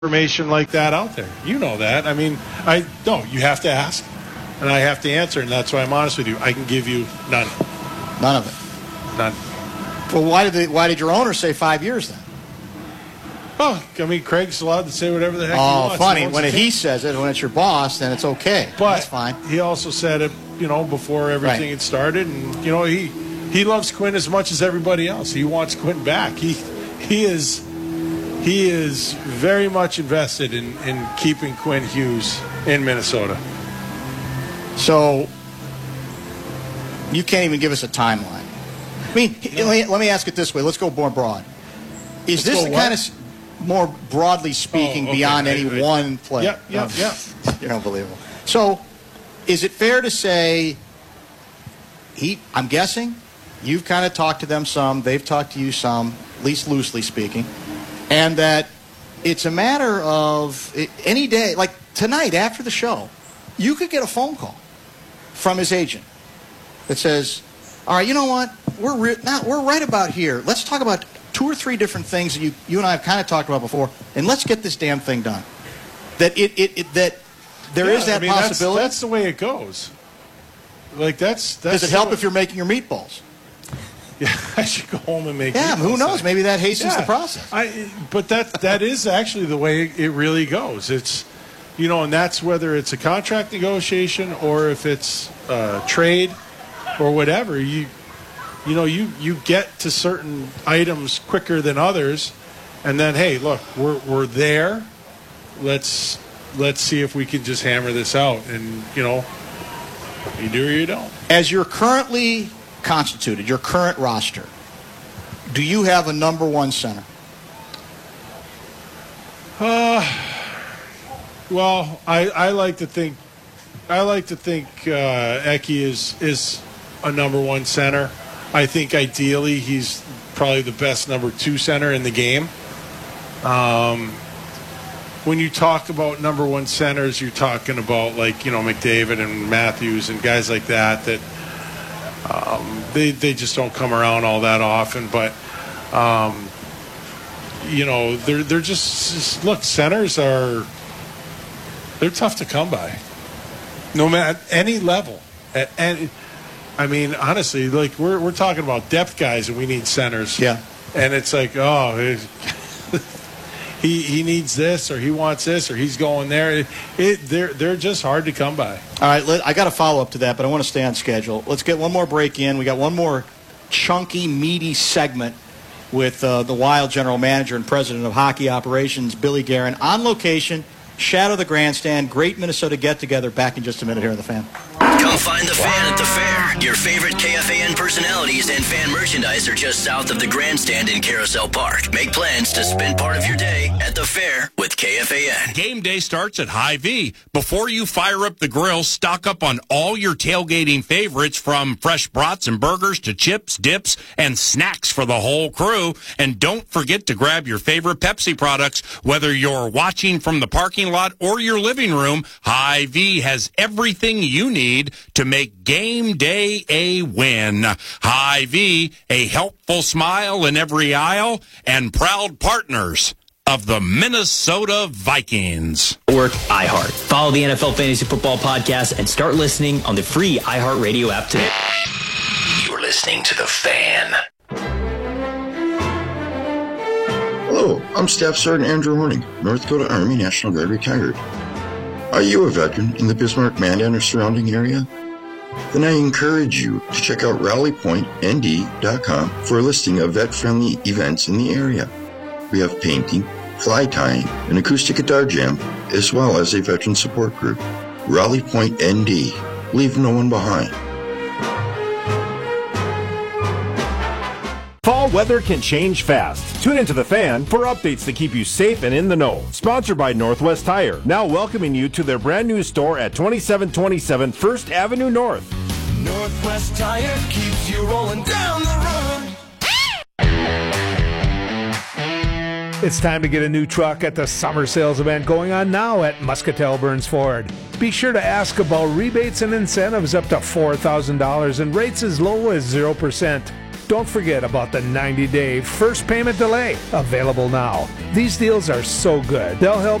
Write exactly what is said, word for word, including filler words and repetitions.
information like that out there. You know that. I mean, I no, you have to ask, and I have to answer, and that's why I'm honest with you. I can give you none. None of it. None. Well, why did they, why did your owner say five years then? Oh, I mean, Craig's allowed to say whatever the heck oh, he wants. Oh, funny. He when he he says it, when it's your boss, then it's okay. But that's fine. He also said it, you know, before everything right. had started, and you know, he he loves Quinn as much as everybody else. He wants Quinn back. He he is he is very much invested in in keeping Quinn Hughes in Minnesota. So you can't even give us a timeline. I mean, no. let, me, let me ask it this way. Let's go more broad. Is Let's this the what? kind of, more broadly speaking, oh, okay. beyond I, any I, one player? Yep, yep, no, yep. You're unbelievable. So is it fair to say, he? I'm guessing, you've kind of talked to them some, they've talked to you some, at least loosely speaking, and that it's a matter of any day, like tonight after the show, you could get a phone call from his agent that says, all right, you know what, we're re- now we're right about here. Let's talk about two or three different things that you you and I have kind of talked about before, and let's get this damn thing done. That it, it, it that there yeah, is that I mean, possibility. That's, that's the way it goes. Like that's. that's Does it help if you're making your meatballs? Yeah, I should go home and make. Yeah, who knows? Side. Maybe that hastens yeah, the process. I, but that that is actually the way it really goes. It's, you know, and that's whether it's a contract negotiation or if it's uh, trade or whatever. You, you know, you, you get to certain items quicker than others, and then hey, look, we're we're there. Let's let's see if we can just hammer this out, and you know, you do or you don't. As you're currently constituted, your current roster, do you have a number one center? Uh, well, I, I like to think I like to think uh, Eki is is a number one center. I think ideally he's probably the best number two center in the game. Um, when you talk about number one centers, you're talking about like, you know, McDavid and Matthews and guys like that that um, they they just don't come around all that often. But um, you know, they're they're just, just look, centers are they're tough to come by, no matter at any level. At any, I mean, honestly, like we're we're talking about depth guys, and we need centers. Yeah, and it's like, oh, it, he he needs this, or he wants this, or he's going there. It, it they're they're just hard to come by. All right, let, I got a follow up to that, but I want to stay on schedule. Let's get one more break in. We got one more chunky, meaty segment with uh, the Wild general manager and president of hockey operations, Billy Guerin, on location, shadow the grandstand. Great Minnesota get-together. Back in just a minute here on The Fan. Come find The Fan at The Fair. Your favorite K F A N personalities and fan merchandise are just south of the grandstand in Carousel Park. Make plans to spend part of your day at The Fair with K F A N. Game day starts at Hy-Vee. Before you fire up the grill, stock up on all your tailgating favorites, from fresh brats and burgers to chips, dips, and snacks for the whole crew. And don't forget to grab your favorite Pepsi products. Whether you're watching from the parking lot or your living room, Hy-Vee has everything you need to make game day a win. Hy-Vee, a helpful smile in every aisle, and proud partners of the Minnesota Vikings. Work iHeart. Follow the N F L Fantasy Football Podcast and start listening on the free iHeartRadio app today. You're listening to The Fan. Hello, I'm Staff Sergeant Andrew Horning, North Dakota Army National Guard retired. Are you a veteran in the Bismarck, Mandan, or surrounding area? Then I encourage you to check out rally point N D dot com for a listing of vet-friendly events in the area. We have painting, fly tying, an acoustic guitar jam, as well as a veteran support group. Rally Point N D. Leave no one behind. Fall weather can change fast. Tune into The Fan for updates to keep you safe and in the know. Sponsored by Northwest Tire, now welcoming you to their brand new store at twenty-seven twenty-seven First Avenue North. Northwest Tire keeps you rolling down the road. It's time to get a new truck at the summer sales event going on now at Muscatel Burns Ford. Be sure to ask about rebates and incentives up to four thousand dollars and rates as low as zero percent. Don't forget about the ninety-day first payment delay, available now. These deals are so good, they'll help